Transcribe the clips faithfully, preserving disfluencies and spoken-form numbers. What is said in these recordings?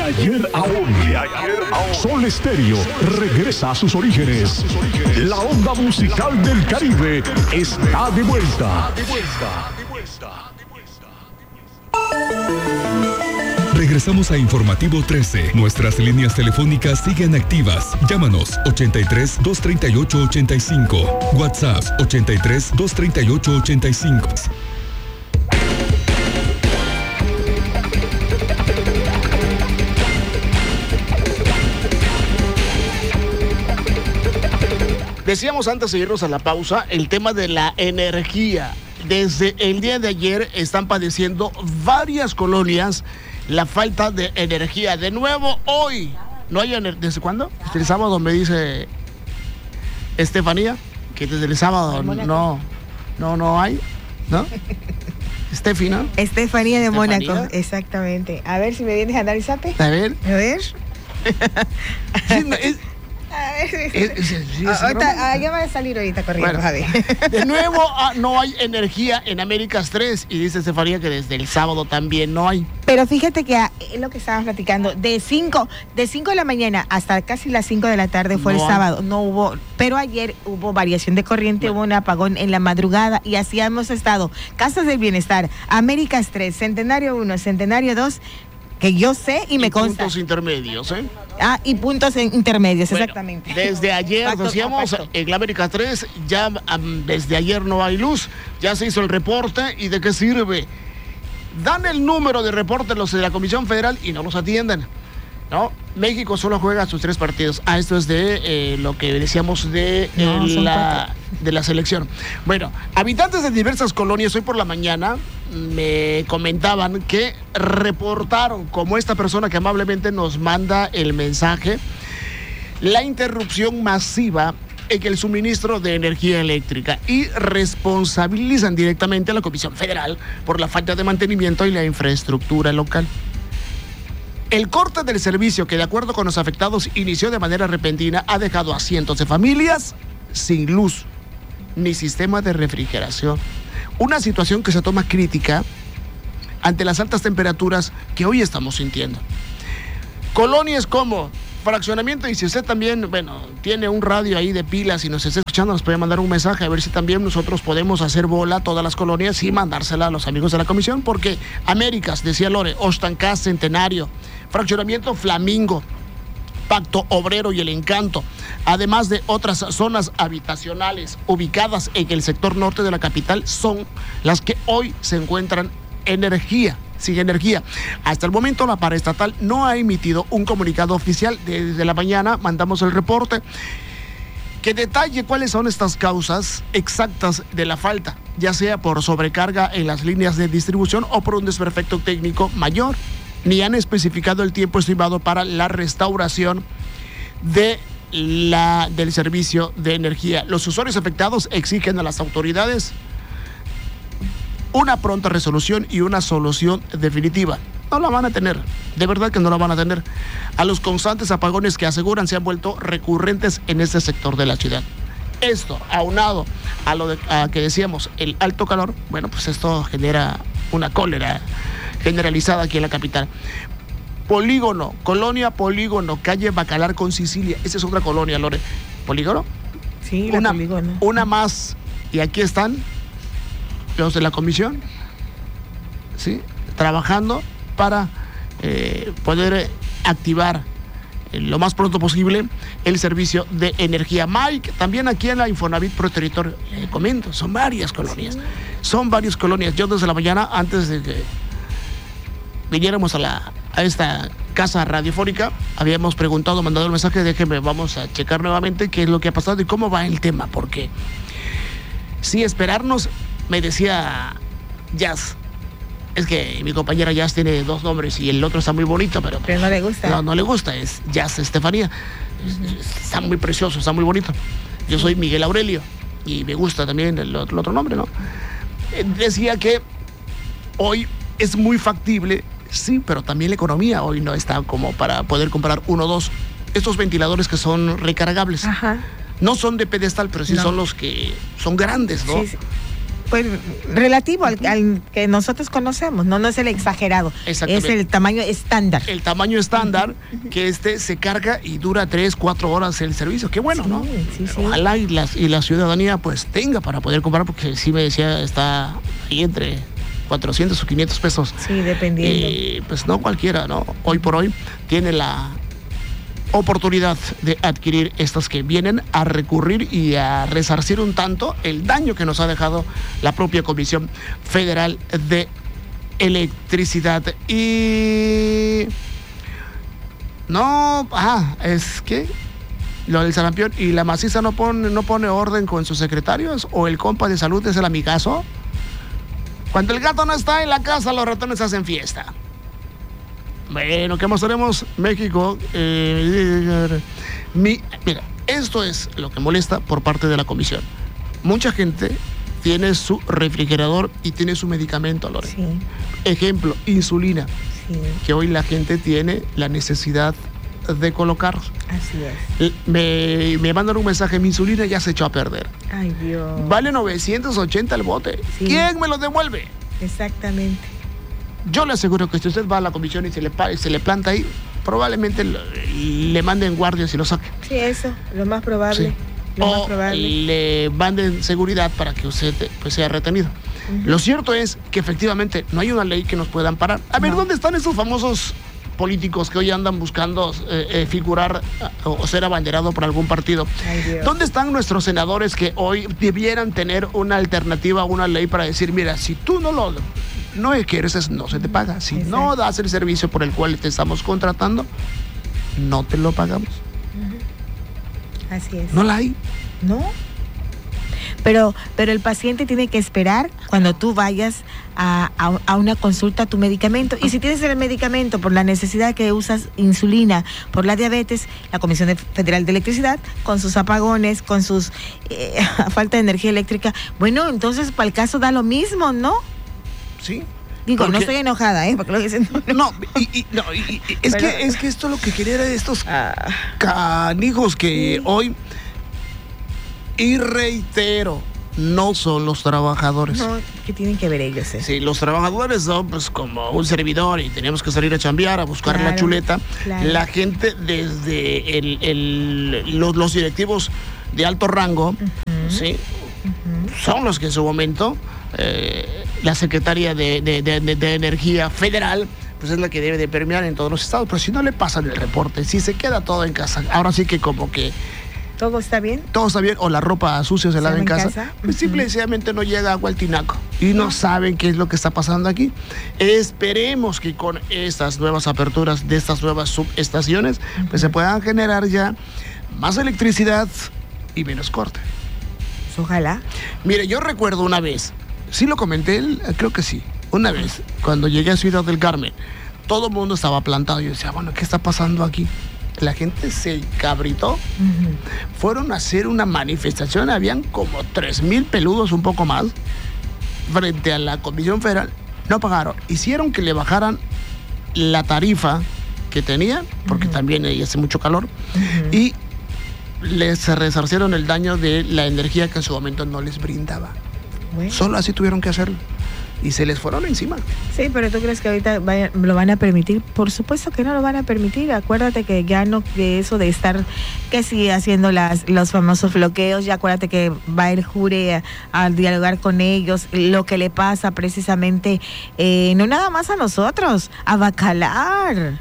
ayer a hoy. Sol Estéreo regresa a sus orígenes. La onda musical del Caribe está de vuelta. Regresamos a Informativo trece. Nuestras líneas telefónicas siguen activas. Llámanos ochenta y tres, dos treinta y ocho, ochenta y cinco. WhatsApp ochenta y tres, dos treinta y ocho, ochenta y cinco. Decíamos antes de irnos a la pausa el tema de la energía. Desde el día de ayer están padeciendo varias colonias la falta de energía. De nuevo hoy no hay energía. ¿Desde cuándo? Desde el sábado me dice Estefanía que desde el sábado no, no, no hay, ¿no? Estefi, ¿no? Estefanía de Estefanía. Mónaco, exactamente. A ver si me vienes a dar el zape. A ver. A ver. Sí, no, es, A ver. es- es- es- es- Ahorita, ah, ya va a salir ahorita corriendo, Bueno, Javi. de nuevo ah, no hay energía en Américas tres y dice Estefanía que desde el sábado también no hay. Pero fíjate que ah, es lo que estábamos platicando, de cinco, de cinco de la mañana hasta casi las cinco de la tarde fue No el hay. sábado, no hubo, pero ayer hubo variación de corriente, hubo un apagón en la madrugada y así hemos estado. Casas del Bienestar, Américas tres, Centenario uno, Centenario dos, que yo sé y me Y consta. puntos intermedios, ¿eh? Ah, y puntos en- intermedios, Bueno, exactamente. desde ayer, Factor, decíamos, factor. en la América tres, ya um, desde ayer no hay luz, ya se hizo el reporte y ¿de qué sirve? Dan el número de reporte los de la Comisión Federal y no los atienden, ¿no? México solo juega sus tres partidos. Ah, esto es de eh, lo que decíamos de, No, eh, son la, de la selección. Bueno, habitantes de diversas colonias hoy por la mañana me comentaban que reportaron, como esta persona que amablemente nos manda el mensaje, la interrupción masiva en el suministro de energía eléctrica y responsabilizan directamente a la Comisión Federal por la falta de mantenimiento y la infraestructura local. El corte del servicio, que de acuerdo con los afectados inició de manera repentina, ha dejado a cientos de familias sin luz ni sistema de refrigeración. Una situación que se toma crítica ante las altas temperaturas que hoy estamos sintiendo. Colonias como fraccionamiento, y si usted también, bueno, tiene un radio ahí de pilas y nos está escuchando, nos puede mandar un mensaje a ver si también nosotros podemos hacer bola a todas las colonias y mandársela a los amigos de la comisión, porque Américas, decía Lore, Ostancás, Centenario, fraccionamiento Flamingo, Pacto Obrero y El Encanto, además de otras zonas habitacionales ubicadas en el sector norte de la capital, son las que hoy se encuentran energía, sin energía. Hasta el momento la paraestatal no ha emitido un comunicado oficial. Desde la mañana mandamos el reporte que detalle cuáles son estas causas exactas de la falta, ya sea por sobrecarga en las líneas de distribución o por un desperfecto técnico mayor. Ni han especificado el tiempo estimado para la restauración de la, del servicio de energía. Los usuarios afectados exigen a las autoridades una pronta resolución y una solución definitiva. No la van a tener, de verdad que no la van a tener. A los constantes apagones que aseguran se han vuelto recurrentes en este sector de la ciudad. Esto, aunado a lo de, a que decíamos, el alto calor, bueno, pues esto genera una cólera generalizada aquí en la capital. Polígono, colonia Polígono, calle Bacalar con Sicilia. Esa es otra colonia, Lore. ¿Polígono? Sí, la Una, polígono. una más. Y aquí están los de la comisión, ¿sí?, trabajando para eh, poder eh, activar eh, lo más pronto posible el servicio de energía. Mike, también aquí en la Infonavit Pro Territorio, le comento, son varias colonias, sí. son varias colonias. Yo desde la mañana, antes de que viniéramos a, la, a esta casa radiofónica, habíamos preguntado, mandado el mensaje, déjeme, vamos a checar nuevamente qué es lo que ha pasado y cómo va el tema, porque si esperarnos, me decía Jazz, es que mi compañera Jazz tiene dos nombres y el otro está muy bonito, pero, pero no le gusta. No, no le gusta, es Jazz Estefanía. Uh-huh. Está muy precioso, está muy bonito. Yo soy Miguel Aurelio y me gusta también el otro, el otro nombre, ¿no? Decía que hoy es muy factible, sí, pero también la economía hoy no está como para poder comprar uno o dos. Estos ventiladores que son recargables. Ajá. No son de pedestal, pero sí no. son los que son grandes, ¿no? Sí, sí. pues relativo al, al que nosotros conocemos, no, no es el exagerado, es el tamaño estándar. El tamaño estándar, uh-huh. que este se carga y dura tres, cuatro horas el servicio. Qué bueno, sí, ¿no? Sí, sí. Ojalá y la, y la ciudadanía pues tenga para poder comprar, porque sí me decía, está ahí entre cuatrocientos o quinientos pesos. Sí, dependiendo. Eh, pues no cualquiera, ¿no? Hoy por hoy tiene la oportunidad de adquirir estas que vienen a recurrir y a resarcir un tanto el daño que nos ha dejado la propia Comisión Federal de Electricidad. Y no, ah, es que lo del sarampión y la maciza no pone, no pone orden con sus secretarios, o el compa de salud es el amigazo. Cuando el gato no está en la casa, los ratones hacen fiesta. Bueno, ¿qué mostraremos? México. Eh, mi, mira, esto es lo que molesta por parte de la comisión. Mucha gente tiene su refrigerador y tiene su medicamento, Lore. Sí. Ejemplo, insulina. Sí. Que hoy la gente tiene la necesidad de colocar. Así es. Me, me mandan un mensaje, mi insulina ya se echó a perder. Ay, Dios. Vale novecientos ochenta el bote. Sí. ¿Quién me lo devuelve? Exactamente. Yo le aseguro que si usted va a la comisión y se le, se le planta ahí, probablemente le, le manden guardias y lo saquen. Sí, eso, lo más probable. Sí. Lo o más probable. Le manden seguridad para que usted pues, sea retenido. Uh-huh. Lo cierto es que efectivamente no hay una ley que nos pueda amparar. A ver, no. ¿Dónde están esos famosos políticos que hoy andan buscando eh, eh, figurar o, o ser abanderado por algún partido? Ay, ¿dónde están nuestros senadores que hoy debieran tener una alternativa a una ley para decir, mira, si tú no lo no quieres, no se te paga? Si Exacto. no das el servicio por el cual te estamos contratando, no te lo pagamos. Uh-huh. Así es. ¿No la hay? No. Pero, pero el paciente tiene que esperar cuando tú vayas a, a, a una consulta a tu medicamento. Y si tienes el medicamento por la necesidad que usas insulina, por la diabetes, la Comisión Federal de Electricidad, con sus apagones, con sus eh, falta de energía eléctrica, bueno, entonces para el caso da lo mismo, ¿no? Sí. Digo, porque, no estoy enojada, ¿eh? Porque lo dicen. No, no, y, y, no y, y, es, pero, que, es que esto lo que quería era de estos ah, canijos que sí. hoy, y reitero, no son los trabajadores. No, ¿qué tienen que ver ellos? Eh? Sí, los trabajadores son pues como un servidor y teníamos que salir a chambear, a buscar claro, la chuleta. Claro. La gente desde el, el, los, los directivos de alto rango, uh-huh. ¿sí? Uh-huh. Son los que en su momento... Eh, la secretaria de, de, de, de, de Energía Federal, pues es la que debe de permear en todos los estados, pero si no le pasan el reporte, si se queda todo en casa, ahora sí que como que... ¿Todo está bien? Todo está bien, o la ropa sucia se, se lava en casa, casa? Pues uh-huh. simple y sencillamente no llega agua al tinaco y no saben qué es lo que está pasando aquí. Esperemos que con estas nuevas aperturas de estas nuevas subestaciones, uh-huh. pues se puedan generar ya más electricidad y menos corte. Pues ojalá. Mire, yo recuerdo una vez, sí lo comenté, creo que sí. Una vez, cuando llegué a Ciudad del Carmen, todo el mundo estaba plantado. Yo decía, bueno, ¿qué está pasando aquí? La gente se cabritó. Uh-huh. Fueron a hacer una manifestación. Habían como tres mil peludos, un poco más, frente a la Comisión Federal. No pagaron. Hicieron que le bajaran la tarifa que tenían, porque uh-huh. también ahí hace mucho calor. Uh-huh. Y les resarcieron el daño de la energía que en su momento no les brindaba. Bueno. Solo así tuvieron que hacerlo. Y se les fueron encima. Sí, pero ¿tú crees que ahorita vaya, lo van a permitir? Por supuesto que no lo van a permitir. Acuérdate que ya no, de eso de estar que sí haciendo las, los famosos bloqueos, ya acuérdate que va el jure a, a dialogar con ellos, lo que le pasa precisamente, eh, no nada más a nosotros, a Bacalar.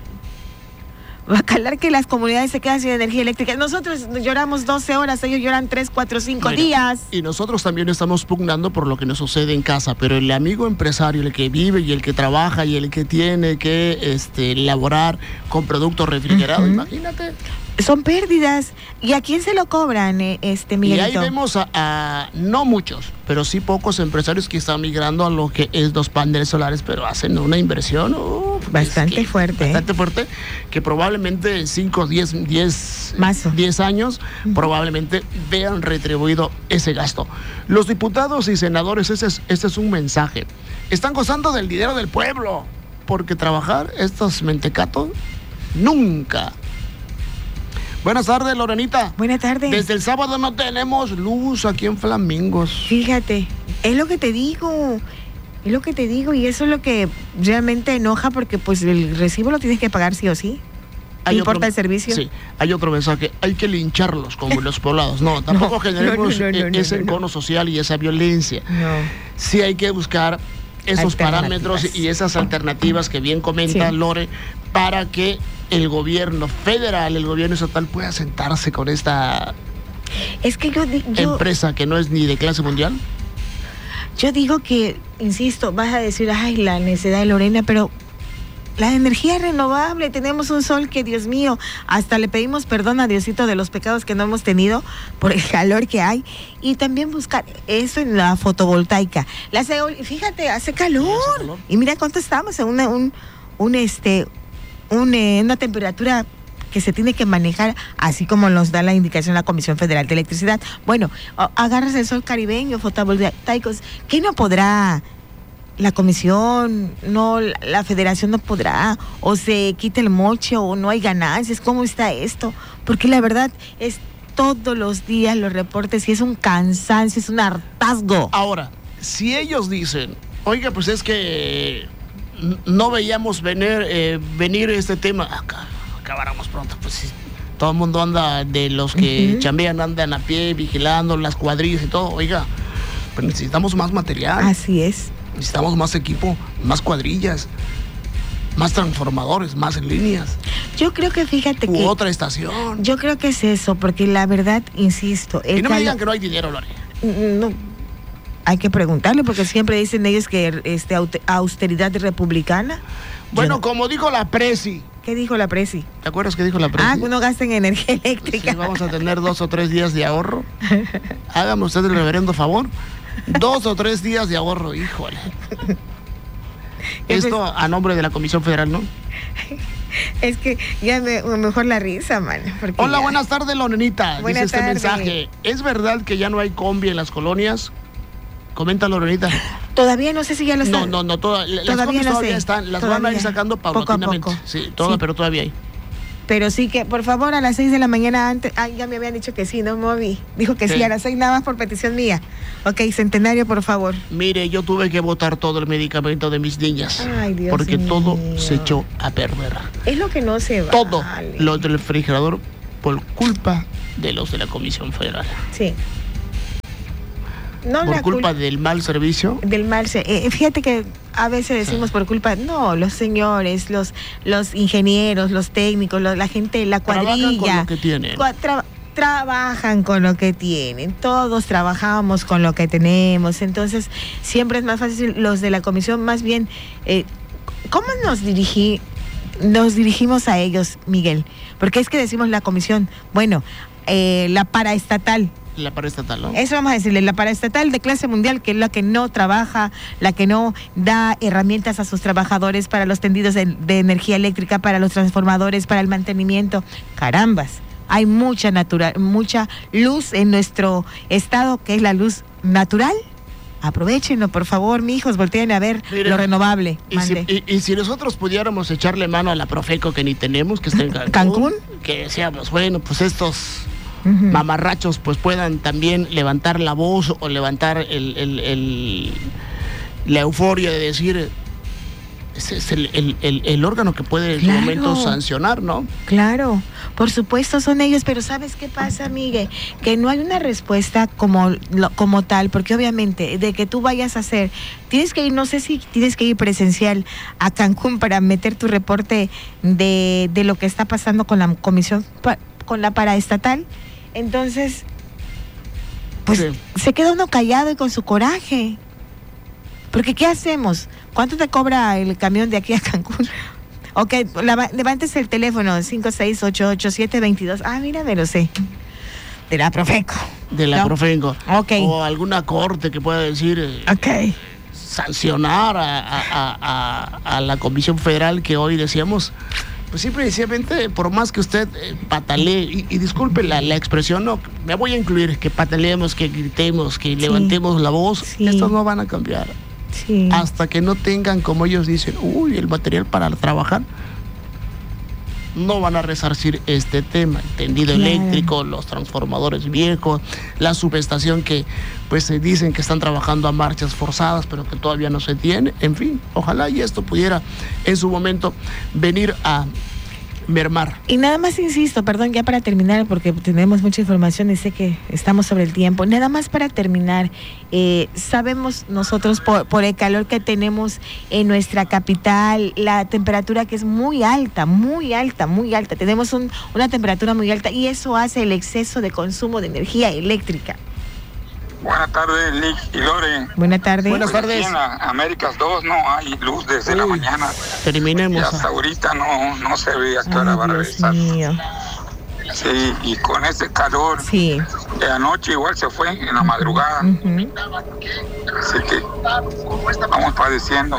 Bacalar, que las comunidades se quedan sin energía eléctrica. Nosotros lloramos doce horas, ellos lloran tres, cuatro, cinco bueno, días. Y nosotros también estamos pugnando por lo que nos sucede en casa, pero el amigo empresario, el que vive y el que trabaja y el que tiene que este, elaborar con productos refrigerados, uh-huh. imagínate. Son pérdidas. ¿Y a quién se lo cobran, este Miguelito? Y ahí vemos a, a, no muchos, pero sí pocos empresarios que están migrando a lo que es los paneles solares, pero hacen una inversión uh, bastante que, fuerte. Bastante ¿eh? fuerte, que probablemente en cinco, diez, diez años, uh-huh. probablemente vean retribuido ese gasto. Los diputados y senadores, ese es, ese es un mensaje. Están gozando del dinero del pueblo, porque trabajar estos mentecatos nunca. Buenas tardes, Lorenita. Buenas tardes. Desde el sábado no tenemos luz aquí en Flamingos. Fíjate, Es lo que te digo, es lo que te digo y eso es lo que realmente enoja porque pues el recibo lo tienes que pagar sí o sí. ¿Qué importa otro, el servicio? Sí, hay otro mensaje, hay que lincharlos como los poblados. No, tampoco no, generemos no, no, no, no, ese encono no, no. social y esa violencia. No. Sí hay que buscar esos parámetros y esas alternativas que bien comenta sí. Lore, para que el gobierno federal, el gobierno estatal pueda sentarse con esta es que yo, yo, empresa que no es ni de clase mundial. Yo digo que, insisto, vas a decir, ay, la necesidad de Lorena, pero la energía renovable, tenemos un sol que, Dios mío, hasta le pedimos perdón a Diosito de los pecados que no hemos tenido por el calor que hay, y también buscar eso en la fotovoltaica. La fíjate, hace calor, hace calor. Y mira cuánto estamos en una, un, un este, un, eh, una temperatura que se tiene que manejar así como nos da la indicación la Comisión Federal de Electricidad. Bueno, agarras el sol caribeño, fotovoltaicos, ¿qué no podrá? La comisión, no, la federación no podrá, o se quita el moche, o no hay ganancias. ¿Cómo está esto? Porque la verdad es todos los días los reportes y es un cansancio, es un hartazgo. Ahora, si ellos dicen, oiga, pues es que no veíamos venir, eh, venir este tema, acá, acabáramos pronto, pues sí. Todo el mundo anda, de los que uh-huh. chambean, andan a pie, vigilando las cuadrillas y todo. Oiga, pues necesitamos más material. Así es. Necesitamos más equipo, más cuadrillas, más transformadores, más líneas. Yo creo que fíjate U que... otra estación. Yo creo que es eso, porque la verdad, insisto... Y no me digan que no hay dinero, Lore. No, hay que preguntarle, porque siempre dicen ellos que este, austeridad republicana. Bueno, no... como dijo la Presi. ¿Qué dijo la Presi? ¿Te acuerdas que dijo la Presi? Ah, que no gasten energía eléctrica. Sí, vamos a tener dos o tres días de ahorro. Hágame usted el reverendo favor. Dos o tres días de ahorro, híjole. Esto a nombre de la Comisión Federal, ¿no? Es que ya me, mejor la risa, man. Hola, ya... buenas tardes, Lorenita. Buenas Dice tardes. este mensaje. ¿Es verdad que ya no hay combi en las colonias? Comenta, Lorenita. Todavía no sé si ya lo están. No, no, no. Toda, las todavía no todavía sé. están. Las todavía. van a ir sacando paulatinamente. Poco a poco. Sí, todas, sí. Pero todavía hay. Pero sí que, por favor, a las seis de la mañana antes... Ay, ya me habían dicho que sí, ¿no, Moby? Dijo que sí, sí a las seis nada más por petición mía. Ok, Centenario, por favor. Mire, yo tuve que botar todo el medicamento de mis niñas. Ay, Dios porque mío. todo se echó a perder. Es lo que no se va. Todo lo del refrigerador por culpa de los de la Comisión Federal. Sí. No por la culpa cul- del mal servicio. Del mal servicio. Eh, fíjate que a veces decimos sí. por culpa, no, los señores, los los ingenieros, los técnicos, los, la gente, la cuadrilla. Trabajan con lo que tienen. Tra- trabajan con lo que tienen. Todos trabajamos con lo que tenemos. Entonces, siempre es más fácil los de la comisión, más bien, eh, ¿cómo nos dirigí, nos dirigimos a ellos, Miguel? Porque es que decimos la comisión, bueno, eh, la paraestatal. La paraestatal, ¿no? Eso vamos a decirle, la paraestatal de clase mundial, que es la que no trabaja, la que no da herramientas a sus trabajadores para los tendidos de, de energía eléctrica, para los transformadores, para el mantenimiento. Carambas, hay mucha natural, mucha luz en nuestro estado, que es la luz natural. Aprovechenlo, por favor, mijos, volteen a ver. Miren, lo renovable. Y si, y, y si nosotros pudiéramos echarle mano a la Profeco, que ni tenemos, que está en Cancún, ¿Cancún? Que decíamos, bueno, pues estos... Uh-huh. mamarrachos pues puedan también levantar la voz o levantar el, el, el la euforia de decir ese es el, el, el, el órgano que puede en claro. su momento sancionar, ¿no? Claro, por supuesto son ellos, pero ¿sabes qué pasa, Miguel? Que no hay una respuesta como, como tal, porque obviamente de que tú vayas a hacer, tienes que ir, no sé si tienes que ir presencial a Cancún para meter tu reporte de, de lo que está pasando con la comisión, con la paraestatal. Entonces, pues sí. se queda uno callado y con su coraje. Porque ¿qué hacemos? ¿Cuánto te cobra el camión de aquí a Cancún? Ok, la, levantes el teléfono cinco seis ocho ocho siete dos dos. Ah, mira, me lo sé. De la Profeco. De la ¿no? Profeco. Ok. O alguna corte que pueda decir... Ok. Sancionar a, a, a, a, a la Comisión Federal que hoy decíamos... Pues simple y sencillamente, por más que usted eh, patalee, y, y disculpe la, la expresión, no, me voy a incluir, que pataleemos, que gritemos, que sí. levantemos la voz, sí. estos no van a cambiar. Sí. Hasta que no tengan, como ellos dicen, uy, el material para trabajar. no van a resarcir este tema, el tendido claro. eléctrico, los transformadores viejos, la subestación que pues se dicen que están trabajando a marchas forzadas, pero que todavía no se tiene. En fin, ojalá y esto pudiera en su momento venir a mermar. Y nada más insisto, perdón, ya para terminar, porque tenemos mucha información y sé que estamos sobre el tiempo, nada más para terminar, eh, sabemos nosotros por, por el calor que tenemos en nuestra capital, la temperatura que es muy alta, muy alta, muy alta, tenemos un, una temperatura muy alta y eso hace el exceso de consumo de energía eléctrica. Buenas tardes, Lick y Lore. Buenas tardes. Buenas tardes. Aquí en la Américas dos no hay luz desde Uy, la mañana. Terminemos. Y hasta ahorita no, no se ve a qué hora va a regresar. Mío. Sí, y con ese calor. Sí. De anoche igual se fue en la madrugada. Uh-huh. Así que vamos padeciendo.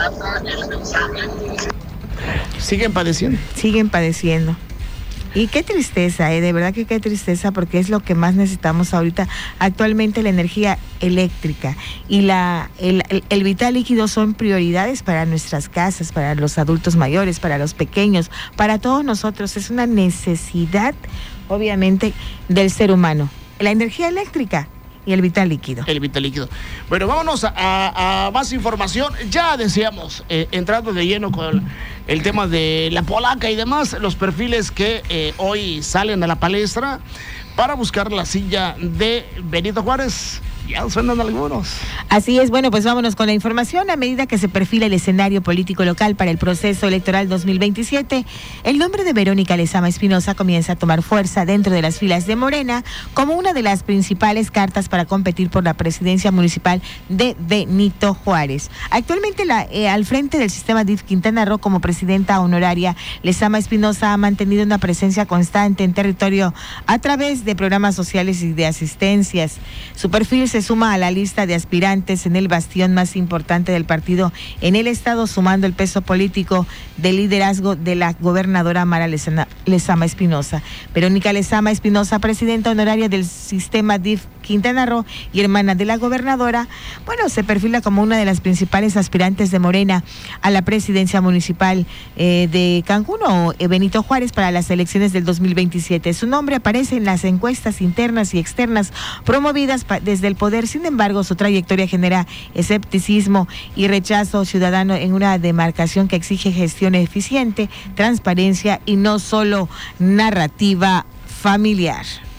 Siguen padeciendo. Siguen padeciendo. Y qué tristeza, eh, de verdad que qué tristeza, porque es lo que más necesitamos ahorita. Actualmente la energía eléctrica y la el, el, el vital líquido son prioridades para nuestras casas, para los adultos mayores, para los pequeños, para todos nosotros. Es una necesidad, obviamente, del ser humano. La energía eléctrica y el vital líquido. El vital líquido. Bueno, vámonos a, a, a más información. Ya decíamos, eh, entrando de lleno con el, el tema de la polaca y demás, los perfiles que eh, hoy salen a la palestra para buscar la silla de Benito Juárez. Ya suenan algunos. Así es, bueno, pues vámonos con la información. A medida que se perfila el escenario político local para el proceso electoral dos mil veintisiete, el nombre de Verónica Lezama Espinosa comienza a tomar fuerza dentro de las filas de Morena como una de las principales cartas para competir por la presidencia municipal de Benito Juárez. Actualmente la, eh, al frente del sistema D I F Quintana Roo como presidenta honoraria, Lezama Espinosa ha mantenido una presencia constante en territorio a través de programas sociales y de asistencias. Su perfil se suma a la lista de aspirantes en el bastión más importante del partido en el estado, sumando el peso político del liderazgo de la gobernadora Mara Lezama Espinosa. Verónica Lezama Espinosa, presidenta honoraria del sistema D I F Quintana Roo y hermana de la gobernadora, bueno, se perfila como una de las principales aspirantes de Morena a la presidencia municipal eh, de Cancún o Benito Juárez para las elecciones del dos mil veintisiete. Su nombre aparece en las encuestas internas y externas promovidas pa- desde el poder. Sin embargo, su trayectoria genera escepticismo y rechazo ciudadano en una demarcación que exige gestión eficiente, transparencia y no solo narrativa familiar.